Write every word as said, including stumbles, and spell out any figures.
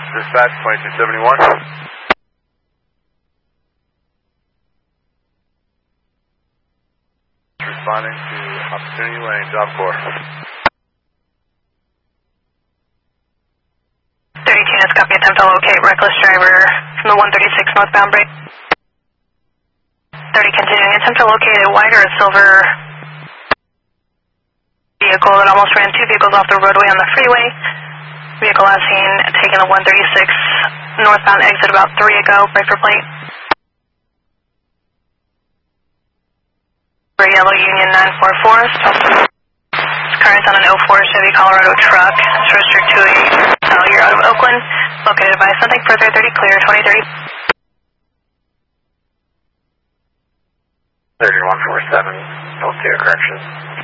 Dispatch twenty-two seventy-one. Responding to Opportunity Lane, Job Corps. thirty-two units, copy, attempt to locate reckless driver from the one thirty-six northbound break. thirty continuing, attempt to locate a white or a silver vehicle that almost ran two vehicles off the roadway on the freeway. Vehicle last seen taking the one thirty-six northbound exit about three ago, breaker plate. For Yellow Union nine four four, current on an oh four Chevy Colorado truck. It's registered to a Collier out of Oakland. Located by something further, thirty clear, twenty thirty. thirty-one four seven, Healthcare Corrections.